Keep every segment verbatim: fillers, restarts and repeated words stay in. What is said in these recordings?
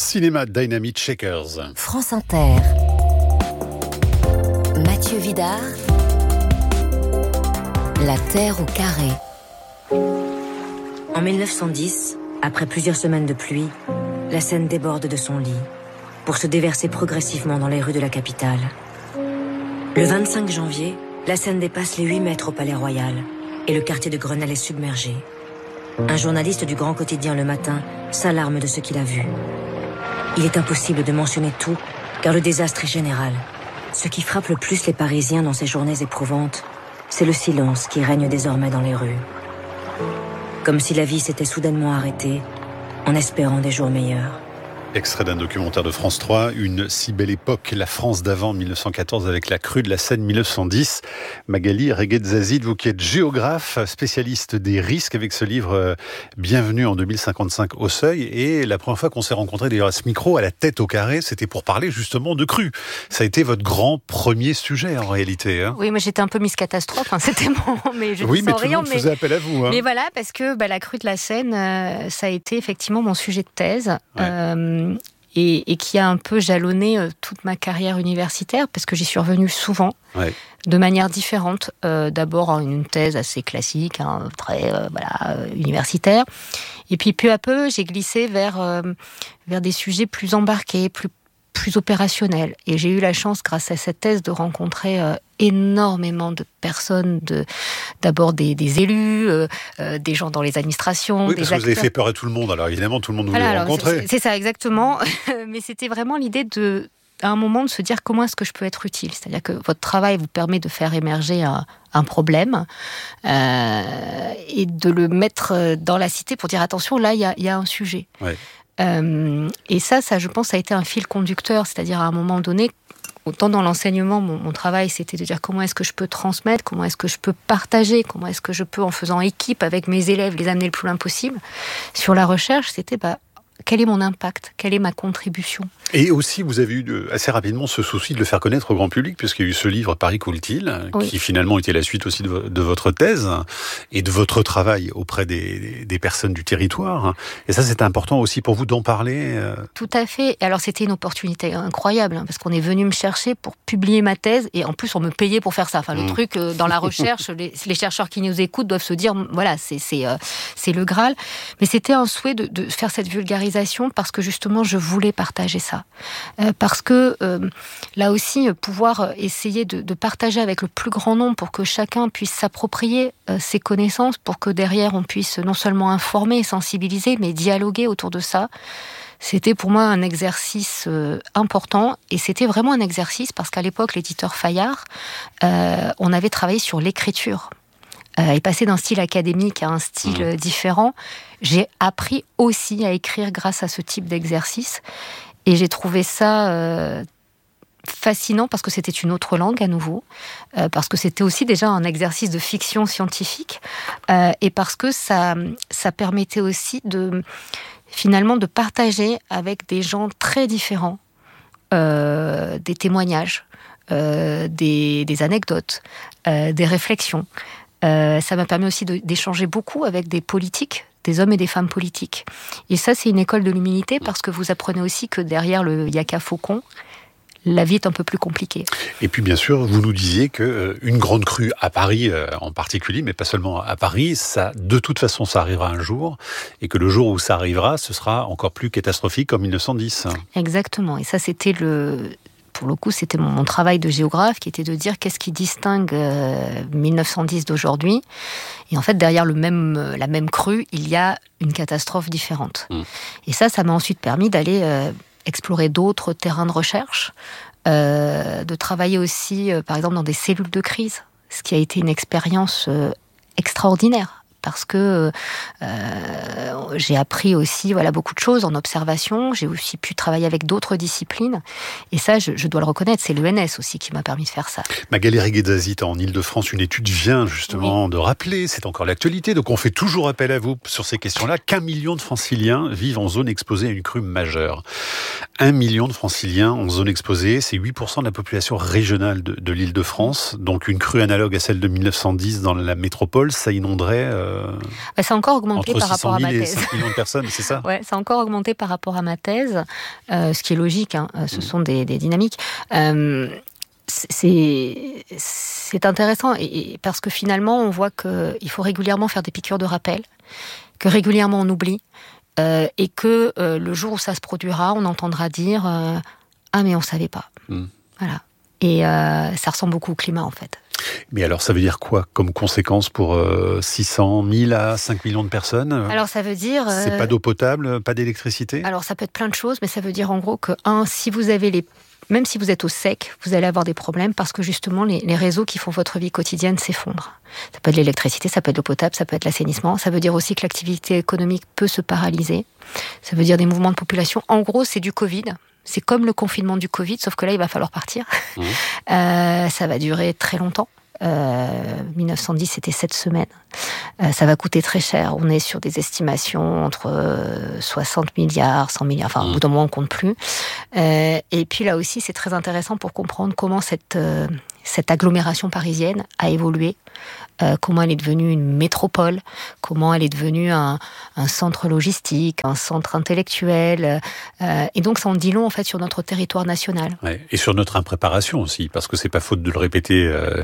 Cinéma Dynamite Shakers. France Inter. Mathieu Vidard. La Terre au carré. En mille neuf cent dix, après plusieurs semaines de pluie, la Seine déborde de son lit pour se déverser progressivement dans les rues de la capitale. Le vingt-cinq janvier, la Seine dépasse les huit mètres au Palais Royal et le quartier de Grenelle est submergé. Un journaliste du grand quotidien Le Matin s'alarme de ce qu'il a vu. Il est impossible de mentionner tout, car le désastre est général. Ce qui frappe le plus les Parisiens dans ces journées éprouvantes, c'est le silence qui règne désormais dans les rues. Comme si la vie s'était soudainement arrêtée, en espérant des jours meilleurs. Extrait d'un documentaire de France trois, Une si belle époque, la France d'avant mille neuf cent quatorze avec la crue de la Seine mille neuf cent dix. Magali Reguet-Zazid, vous qui êtes géographe, spécialiste des risques avec ce livre euh, Bienvenue en deux mille cinquante-cinq au Seuil. Et la première fois qu'on s'est rencontrés d'ailleurs à ce micro, à la tête au carré, c'était pour parler justement de crue. Ça a été votre grand premier sujet en réalité. Hein. Oui, moi j'étais un peu Miss Catastrophe, hein, c'était mon... mais je oui, mais tout le monde mais... faisait appel à vous. Hein. Mais voilà, parce que bah, la crue de la Seine, euh, ça a été effectivement mon sujet de thèse. Ouais. Euh, Et, et qui a un peu jalonné euh, toute ma carrière universitaire, parce que j'y suis revenue souvent, ouais. de manière différente. Euh, d'abord en une thèse assez classique, hein, très euh, voilà, euh, universitaire. Et puis peu à peu, j'ai glissé vers, euh, vers des sujets plus embarqués, plus, plus opérationnels. Et j'ai eu la chance, grâce à cette thèse, de rencontrer euh, énormément de personnes, de, d'abord des, des élus, euh, euh, des gens dans les administrations, oui, des parce acteurs. que vous avez fait peur à tout le monde, alors évidemment tout le monde voulait voilà, vous rencontrer. C'est, c'est ça, exactement. Mais c'était vraiment l'idée de, à un moment, de se dire comment est-ce que je peux être utile. C'est-à-dire que votre travail vous permet de faire émerger un, un problème euh, et de le mettre dans la cité pour dire attention, là, il y a, y a un sujet. Ouais. Euh, et ça, ça, je pense, ça a été un fil conducteur. C'est-à-dire à un moment donné, autant dans l'enseignement, mon, mon travail, c'était de dire comment est-ce que je peux transmettre, comment est-ce que je peux partager, comment est-ce que je peux, en faisant équipe avec mes élèves, les amener le plus loin possible. Sur la recherche, c'était bah, quel est mon impact, quelle est ma contribution. Et aussi, vous avez eu de, assez rapidement ce souci de le faire connaître au grand public, puisqu'il y a eu ce livre Paris coule-t-il, oui. qui finalement était la suite aussi de, de votre thèse et de votre travail auprès des, des personnes du territoire. Et ça, c'était important aussi pour vous d'en parler. Tout à fait. Et alors, c'était une opportunité incroyable, hein, parce qu'on est venu me chercher pour publier ma thèse, et en plus, on me payait pour faire ça. Enfin, le mmh. truc, euh, dans la recherche, les, les chercheurs qui nous écoutent doivent se dire, voilà, c'est, c'est, euh, c'est le Graal. Mais c'était un souhait de, de faire cette vulgarisation, parce que justement, je voulais partager ça. Euh, parce que, euh, là aussi, pouvoir essayer de, de partager avec le plus grand nombre pour que chacun puisse s'approprier euh, ses connaissances, pour que derrière, on puisse non seulement informer, sensibiliser, mais dialoguer autour de ça. C'était pour moi un exercice euh, important, et c'était vraiment un exercice parce qu'à l'époque, l'éditeur Fayard, euh, on avait travaillé sur l'écriture. Euh, et passer d'un style académique à un style mmh. différent, j'ai appris aussi à écrire grâce à ce type d'exercice, et j'ai trouvé ça euh, fascinant parce que c'était une autre langue à nouveau, euh, parce que c'était aussi déjà un exercice de fiction scientifique, euh, et parce que ça, ça permettait aussi de, finalement, de partager avec des gens très différents euh, des témoignages, euh, des, des anecdotes, euh, des réflexions. Euh, ça m'a permis aussi de, d'échanger beaucoup avec des politiques, des hommes et des femmes politiques. Et ça, c'est une école de l'humilité, parce que vous apprenez aussi que derrière le yaka faucon, la vie est un peu plus compliquée. Et puis bien sûr, vous nous disiez que euh, une grande crue à Paris euh, en particulier, mais pas seulement à Paris, ça, de toute façon, ça arrivera un jour, et que le jour où ça arrivera, ce sera encore plus catastrophique qu'en mille neuf cent dix. Exactement. Et ça, c'était le... Pour le coup, c'était mon, mon travail de géographe, qui était de dire qu'est-ce qui distingue euh, mille neuf cent dix d'aujourd'hui. Et en fait, derrière le même, la même crue, il y a une catastrophe différente. Mmh. Et ça, ça m'a ensuite permis d'aller euh, explorer d'autres terrains de recherche, euh, de travailler aussi, euh, par exemple, dans des cellules de crise, ce qui a été une expérience euh, extraordinaire. Parce que euh, j'ai appris aussi voilà, beaucoup de choses en observation. J'ai aussi pu travailler avec d'autres disciplines. Et ça, je, je dois le reconnaître, c'est l'E N S aussi qui m'a permis de faire ça. Magali Reguet-Zazid, en Ile-de-France, une étude vient justement oui. de rappeler, c'est encore l'actualité, donc on fait toujours appel à vous sur ces questions-là, qu'un million de Franciliens vivent en zone exposée à une crue majeure. Un million de Franciliens en zone exposée, c'est huit pour cent de la population régionale de, de l'Île-de-France. Donc une crue analogue à celle de mille neuf cent dix dans la métropole, ça inonderait... Euh, euh, bah, ça a encore augmenté par rapport à ma thèse. cinq millions de personnes, c'est ça? Ouais, ça a encore augmenté par rapport à ma thèse, euh, ce qui est logique, hein, ce mmh. sont des, des dynamiques. Euh, c'est, c'est intéressant et, et parce que finalement, on voit qu'il faut régulièrement faire des piqûres de rappel, que régulièrement on oublie, euh, et que euh, le jour où ça se produira, on entendra dire euh, « Ah, mais on ne savait pas mmh. ». Voilà. Et euh, ça ressemble beaucoup au climat, en fait. Mais alors, ça veut dire quoi comme conséquence pour euh, six cent mille à cinq millions de personnes? Alors, ça veut dire... Euh... C'est pas d'eau potable, pas d'électricité? Alors, ça peut être plein de choses, mais ça veut dire en gros que, un, si vous avez les... Même si vous êtes au sec, vous allez avoir des problèmes parce que justement, les, les réseaux qui font votre vie quotidienne s'effondrent. Ça peut être l'électricité, ça peut être l'eau potable, ça peut être l'assainissement. Ça veut dire aussi que l'activité économique peut se paralyser. Ça veut dire des mouvements de population. En gros, c'est du Covid. C'est comme le confinement du Covid, sauf que là, il va falloir partir. Mmh. Euh, ça va durer très longtemps. Euh, mille neuf cent dix, c'était sept semaines. Euh, ça va coûter très cher. On est sur des estimations entre euh, soixante milliards, cent milliards. Enfin, mmh. au bout d'un moment, on ne compte plus. Euh, et puis là aussi, c'est très intéressant pour comprendre comment cette, euh, cette agglomération parisienne a évolué. Euh, comment elle est devenue une métropole, comment elle est devenue un, un centre logistique, un centre intellectuel. Euh, et donc, ça en dit long, en fait, sur notre territoire national. Ouais, et sur notre impréparation aussi, parce que c'est pas faute de le répéter euh,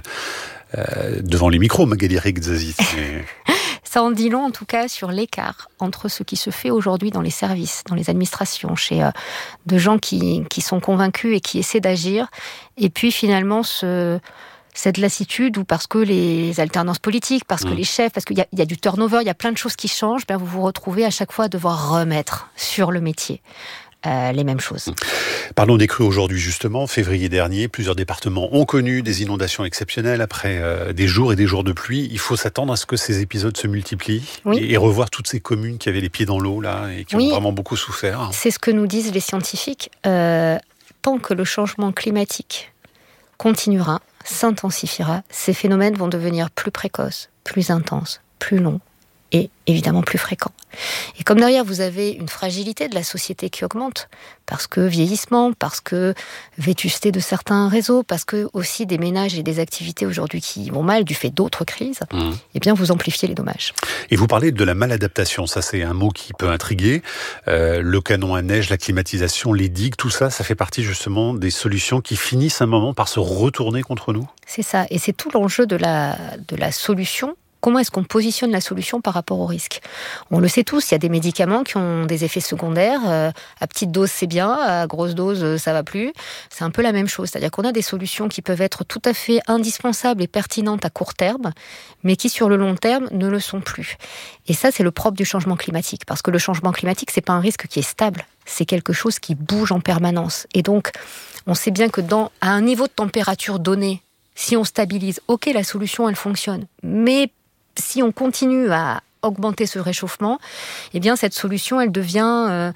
euh, devant les micros, Magali Reguetzazit. Mais... Ça en dit long, en tout cas, sur l'écart entre ce qui se fait aujourd'hui dans les services, dans les administrations, chez euh, de gens qui, qui sont convaincus et qui essaient d'agir, et puis finalement, ce... cette lassitude, ou parce que les alternances politiques, parce que mmh. les chefs, parce qu'il y a, il y a du turnover, il y a plein de choses qui changent, bien vous vous retrouvez à chaque fois à devoir remettre sur le métier euh, les mêmes choses. Parlons des crues aujourd'hui justement. Février dernier, plusieurs départements ont connu des inondations exceptionnelles après euh, des jours et des jours de pluie. Il faut s'attendre à ce que ces épisodes se multiplient oui. et, et revoir toutes ces communes qui avaient les pieds dans l'eau là et qui oui. ont vraiment beaucoup souffert. C'est ce que nous disent les scientifiques. Euh, tant que le changement climatique continuera, s'intensifiera, ces phénomènes vont devenir plus précoces, plus intenses, plus longs et évidemment plus fréquents. Et comme derrière vous avez une fragilité de la société qui augmente, parce que vieillissement, parce que vétusté de certains réseaux, parce que aussi des ménages et des activités aujourd'hui qui vont mal du fait d'autres crises, mmh. eh bien vous amplifiez les dommages. Et vous parlez de la maladaptation, ça c'est un mot qui peut intriguer. Euh, le canon à neige, la climatisation, les digues, tout ça, ça fait partie justement des solutions qui finissent un moment par se retourner contre nous? C'est ça, et c'est tout l'enjeu de la, de la solution. Comment est-ce qu'on positionne la solution par rapport au risque? On le sait tous, il y a des médicaments qui ont des effets secondaires. Euh, à petite dose, c'est bien. À grosse dose, ça va plus. C'est un peu la même chose. C'est-à-dire qu'on a des solutions qui peuvent être tout à fait indispensables et pertinentes à court terme, mais qui, sur le long terme, ne le sont plus. Et ça, c'est le propre du changement climatique. Parce que le changement climatique, c'est pas un risque qui est stable. C'est quelque chose qui bouge en permanence. Et donc, on sait bien que dans, à un niveau de température donné, si on stabilise, ok, la solution, elle fonctionne. Mais si on continue à augmenter ce réchauffement, eh bien cette solution, elle devient, euh,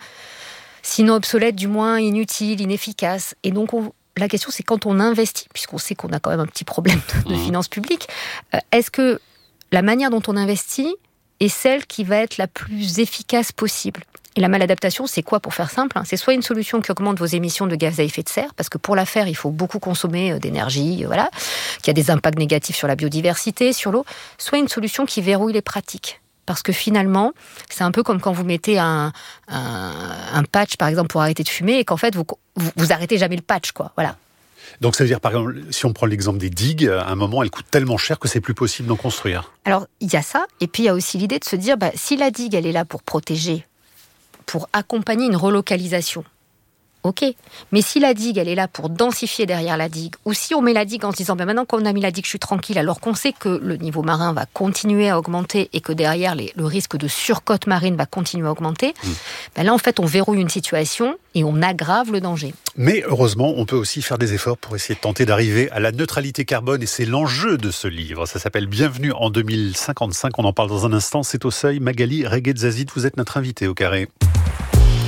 sinon obsolète, du moins inutile, inefficace. Et donc, on, la question, c'est quand on investit, puisqu'on sait qu'on a quand même un petit problème de, de finances publiques, euh, est-ce que la manière dont on investit est celle qui va être la plus efficace possible? Et la maladaptation, c'est quoi pour faire simple? C'est soit une solution qui augmente vos émissions de gaz à effet de serre, parce que pour la faire, il faut beaucoup consommer d'énergie, voilà, qui a des impacts négatifs sur la biodiversité, sur l'eau, soit une solution qui verrouille les pratiques. Parce que finalement, c'est un peu comme quand vous mettez un, un, un patch, par exemple, pour arrêter de fumer, et qu'en fait, vous, vous, vous arrêtez jamais le patch, quoi, voilà. Donc ça veut dire, par exemple, si on prend l'exemple des digues, à un moment, elles coûtent tellement cher que c'est plus possible d'en construire. Alors, il y a ça, et puis il y a aussi l'idée de se dire, bah, si la digue, elle est là pour protéger, pour accompagner une relocalisation, ok. Mais si la digue, elle est là pour densifier derrière la digue, ou si on met la digue en se disant, ben maintenant qu'on a mis la digue, je suis tranquille, alors qu'on sait que le niveau marin va continuer à augmenter et que derrière, les, le risque de surcote marine va continuer à augmenter, mmh. ben là, en fait, on verrouille une situation et on aggrave le danger. Mais heureusement, on peut aussi faire des efforts pour essayer de tenter d'arriver à la neutralité carbone, et c'est l'enjeu de ce livre. Ça s'appelle Bienvenue en deux mille cinquante-cinq, on en parle dans un instant, c'est au seuil. Magali Reguetzazit, vous êtes notre invitée au Carré.